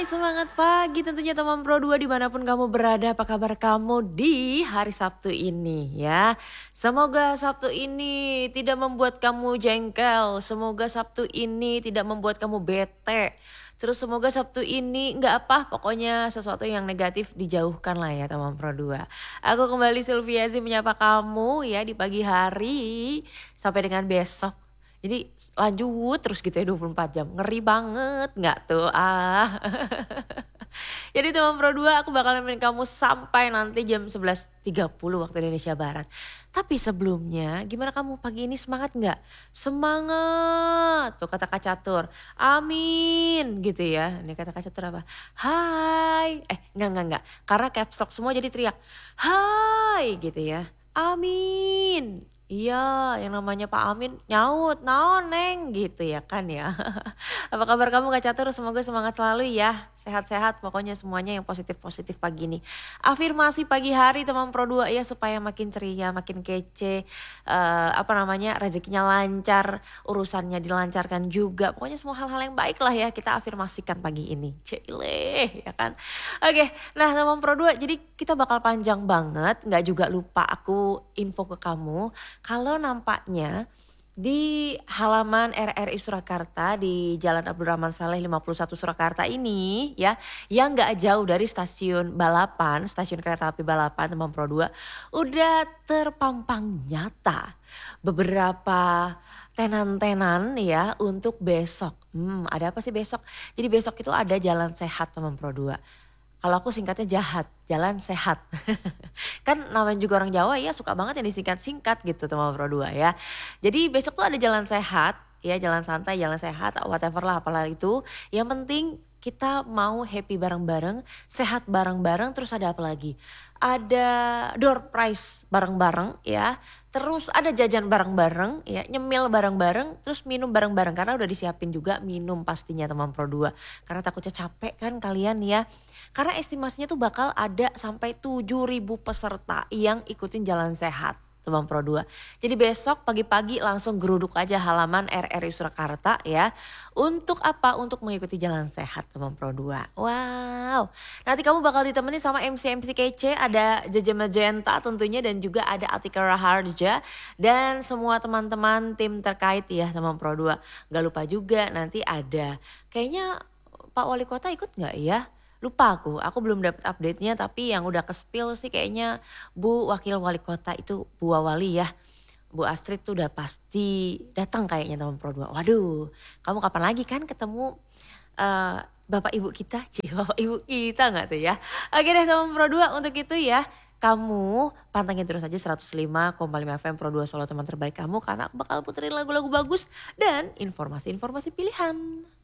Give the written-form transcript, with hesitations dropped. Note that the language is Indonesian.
Semangat pagi tentunya teman Pro 2 dimanapun kamu berada, apa kabar kamu di hari Sabtu ini ya. Semoga Sabtu ini tidak membuat kamu jengkel, semoga Sabtu ini tidak membuat kamu bete. Terus semoga Sabtu ini nggak apa, pokoknya sesuatu yang negatif dijauhkan lah ya teman Pro 2. Aku kembali Sylviazi menyapa kamu ya di pagi hari sampai dengan besok. Jadi lanjut terus gitu ya 24 jam. Ngeri banget gak tuh? Jadi teman Pro 2 aku bakal nemenin kamu sampai nanti jam 11.30 waktu Indonesia Barat. Tapi sebelumnya gimana kamu pagi ini semangat gak? Semangat! Tuh kata Kak Catur. Amin gitu ya. Ini kata Kak Catur apa? Hai! Enggak. Karena caps lock semua jadi teriak. Hai gitu ya. Amin! Iya, yang namanya Pak Amin nyaut, naon neng gitu ya kan ya. Apa kabar kamu Kak Catur? Semoga semangat selalu ya. Sehat-sehat pokoknya semuanya yang positif-positif pagi ini. Afirmasi pagi hari teman Pro 2 ya supaya makin ceria, makin kece. Rezekinya lancar, urusannya dilancarkan juga. Pokoknya semua hal-hal yang baik lah ya kita afirmasikan pagi ini. Cile ya kan. Oke, nah teman Pro 2 jadi kita bakal panjang banget. Gak juga lupa aku info ke kamu. Kalau nampaknya di halaman RRI Surakarta di Jalan Abdurrahman Saleh 51 Surakarta ini ya, yang gak jauh dari stasiun balapan, stasiun kereta api balapan teman Pro 2, udah terpampang nyata beberapa tenan-tenan ya untuk besok. Ada apa sih besok? Jadi besok itu ada jalan sehat teman Pro 2. Kalau aku singkatnya jahat, jalan sehat. Kan namanya juga orang Jawa ya suka banget yang disingkat-singkat gitu teman Pro 2 ya. Jadi besok tuh ada jalan sehat, ya jalan santai, jalan sehat, whatever lah apalah itu. Yang penting kita mau happy bareng-bareng, sehat bareng-bareng, terus ada apa lagi? Ada door prize bareng-bareng ya. Terus ada jajan bareng-bareng ya, nyemil bareng-bareng, terus minum bareng-bareng. Karena udah disiapin juga minum pastinya teman Pro 2. Karena takutnya capek kan kalian ya. Karena estimasinya tuh bakal ada sampai 7.000 peserta yang ikutin jalan sehat teman Pro 2. Jadi besok pagi-pagi langsung geruduk aja halaman RRI Surakarta ya. Untuk apa? Untuk mengikuti jalan sehat teman Pro 2. Wow. Nanti kamu bakal ditemani sama MC-MC kece. Ada Jaja Magenta tentunya dan juga ada Atika Raharja. Dan semua teman-teman tim terkait ya teman Pro 2. Gak lupa juga nanti ada. Kayaknya Pak Wali Kota ikut gak ya? Lupa aku belum dapat update-nya tapi yang udah ke-spill sih kayaknya Bu Wakil Wali Kota itu Bu Wali ya. Bu Astrid tuh udah pasti datang kayaknya teman Pro 2. Waduh, kamu kapan lagi kan ketemu Bapak Ibu kita? Bapak Ibu kita gak tuh ya? Oke deh teman Pro 2 untuk itu ya. Kamu pantengin terus aja 105,5 FM Pro 2 Solo teman terbaik kamu. Karena aku bakal puterin lagu-lagu bagus dan informasi-informasi pilihan.